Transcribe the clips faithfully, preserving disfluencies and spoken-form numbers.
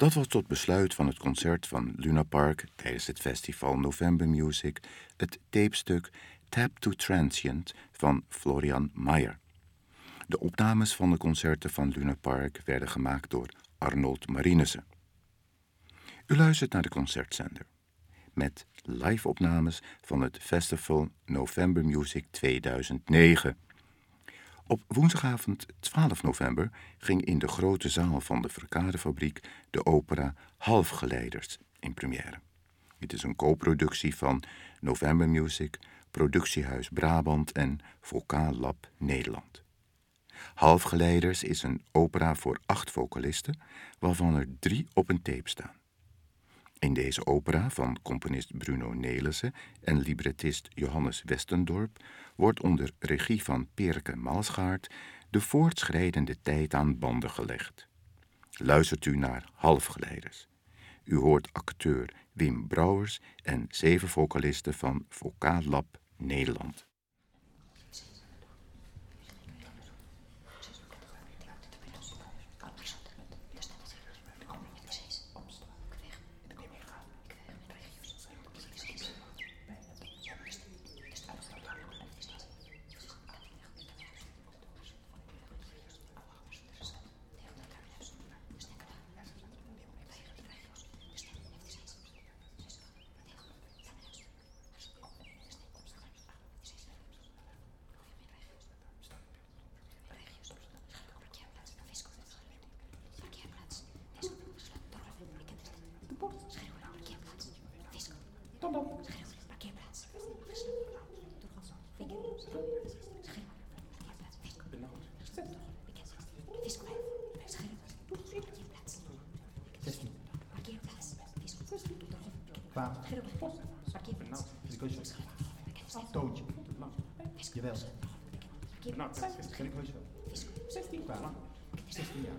Dat was tot besluit van het concert van Luna Park tijdens het festival November Music het tapestuk Tap to Transient van Florian Mayer. De opnames van de concerten van Luna Park werden gemaakt door Arnold Marinissen. U luistert naar de concertzender met live-opnames van het festival November Music tweeduizend negen. Op woensdagavond twaalf november ging in de grote zaal van de Verkadefabriek de opera Halfgeleiders in première. Het is een co-productie van November Music, Productiehuis Brabant en Vocaal Lab Nederland. Halfgeleiders is een opera voor acht vocalisten, waarvan er drie op een tape staan. In deze opera van componist Bruno Nelissen en librettist Johannes Westendorp wordt onder regie van Perke Malsgaard de voortschrijdende tijd aan banden gelegd. Luistert u naar Halfgeleiders. U hoort acteur Wim Brouwers en zeven vocalisten van Vocaal Lab Nederland. Parkeerplaats. Toontje. Jawel. zestien. zestien jaar.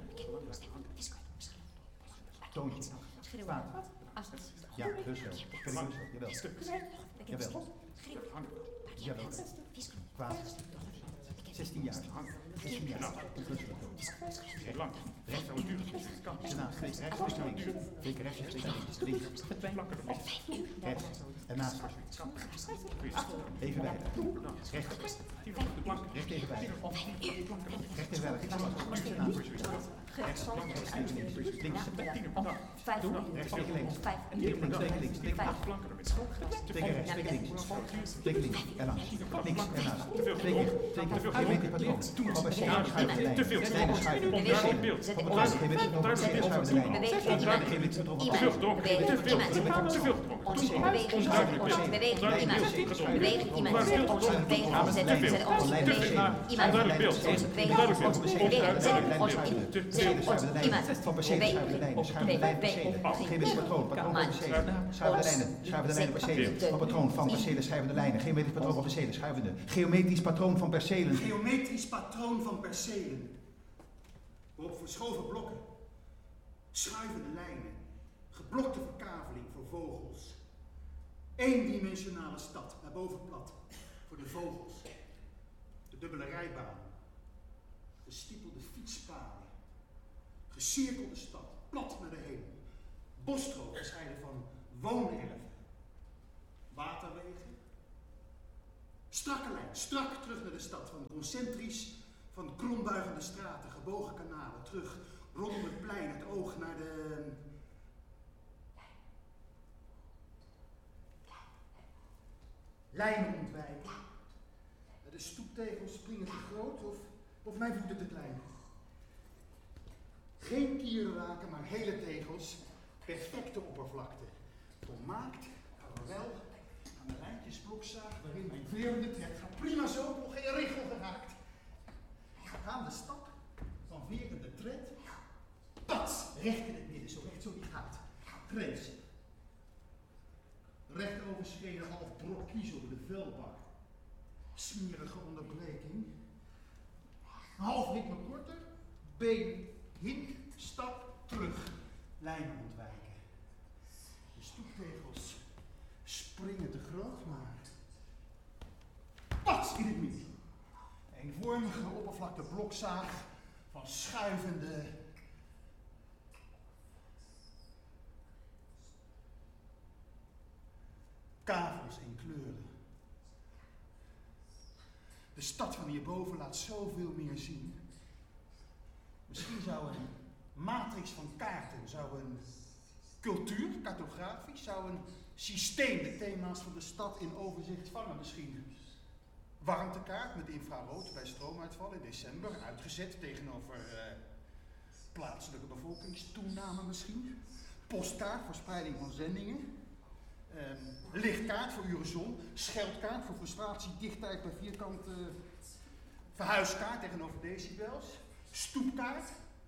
Toontje. Ja, dus wel. Jawel. Jawel. Jawel. Kwaad. zestien jaar. zestien jaar. Heel lang. Rechts aan de duur. Daarnaast. Rechts. Rechts. Links. Links. Rechts. Links. Links. Rechts. En naast. Even bij. Rechts. Recht tegen bij. Recht tegen bij. Rechts. Rechts. Links. Rechts tegen links. Links tegen links. Tegen rechts. Tegen links. Tegen links. En langs. Links en naast. Twee keer. Twee keer. Geen meter patroon. Al bij schuiven schuiven de lijn. Lijnen schuiven. Onduidelijk beeld. Geen meter patroon. Schuiven de lijn. Geen meter patroon. Te veel gedronken. Te veel gedronken. Te veel gedronken. Onduidelijk beeld. Beweging iemand. Beweging iemand. Beweging Onduidelijk beeld. Onduidelijk beeld. Van percelen schuiven de lijnen. Schuiven de lijnen percelen. Geen meter patroon. Patroon van percelen. Schuiven de lijnen. Schuiven de lijnen percelen. Van patroon van percelen schuiven de lijnen. Geometrisch patroon van percelen schuivende. Geometrisch patroon van percelen. Geometrisch patroon van percelen. Waarop verschoven blokken. Schuivende lijnen. Geblokte verkaveling voor vogels. Eendimensionale stad, naar boven plat. Voor de vogels. De dubbele rijbaan. Gestiepelde fietspaden. Gecirkelde stad, plat naar de hemel. Bosdroog gescheiden van woonerven. Waterwegen. Strakke lijn, strak terug naar de stad. Van concentrisch, van krombuigende straten, gebogen kanalen. Terug rondom het plein, het oog naar de... Lijnen ontwijken. De stoeptegels springen te groot of, of mijn voeten te klein. Geen kierenlaken, maar hele tegels. Perfecte oppervlakte. Volmaakt, wel aan de lijntjes blokzaag waarin mijn vleerende trekt. Gaat prima zo, nog geen regel geraakt. Aan de stap van verende tred. Pats, recht in het midden, zo recht zo die gaat. Grens. Recht overschreden half brok kies over de vuilbak. Smerige onderbreking. Half ritme korter. Been, hink, stap, terug. Lijnen ontwijken. De stoeptegels springen te groot, maar... Pats in het midden. Eenvormige oppervlakte blokzaag van schuivende... kavels en kleuren. De stad van hierboven laat zoveel meer zien. Misschien zou een matrix van kaarten, zou een cultuur, cartografisch, zou een systeem de thema's van de stad in overzicht vangen. Misschien warmtekaart met infrarood bij stroomuitval in december, uitgezet tegenover uh, plaatselijke bevolkingstoename misschien. Postkaart voor spreiding van zendingen. Um, lichtkaart voor uren zon. Scheldkaart voor frustratie, dichtheid bij vierkante. Uh, verhuiskaart tegenover decibels. Stoepkaart.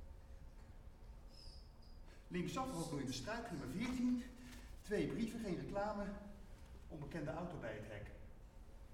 Linksaf, ook in de struik, nummer veertien. Twee brieven, geen reclame. Onbekende auto bij het hek.